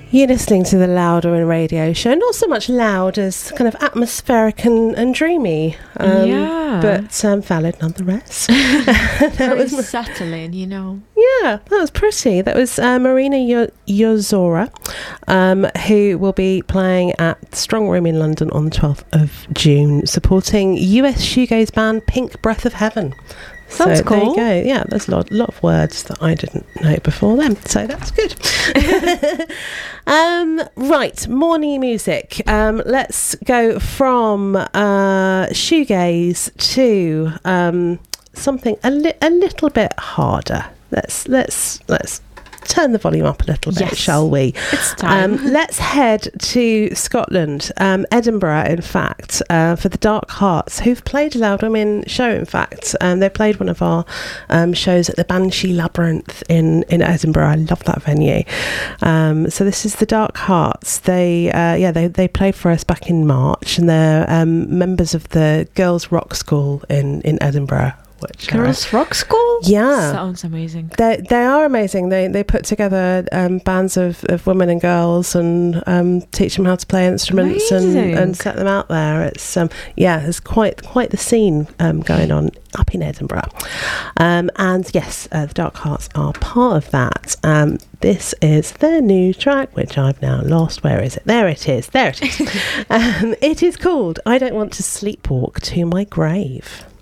You're listening to the Loud Women Radio Show. Not so much loud as kind of atmospheric and dreamy, but valid nonetheless. Very settling, you know. Yeah, that was pretty. That was Marina Yozora, who will be playing at the Strong Room in London on the 12th of June, supporting US shoegaze band Pink Breath of Heaven. Sounds cool. There you go. Yeah, there's a lot of words that I didn't know before then, so that's good. Right, morning music. Let's go from shoegaze to something a little bit harder. Let's turn the volume up a little bit, shall we? It's time. Let's head to Scotland, Edinburgh, in fact, for the Dark Hearts, who've played a Loud Women show, in fact. They played one of our shows at the Banshee Labyrinth in Edinburgh. I love that venue. So this is the Dark Hearts. They played for us back in March, and they're members of the Girls Rock School in Edinburgh. Girls Rock School? Yeah. Sounds amazing. They are amazing. They put together bands of women and girls and teach them how to play instruments and set them out there. It's there's quite the scene going on up in Edinburgh. And yes, the Dark Hearts are part of that. This is their new track, which I've now lost. Where is it? There it is. It is called I Don't Want to Sleepwalk to My Grave.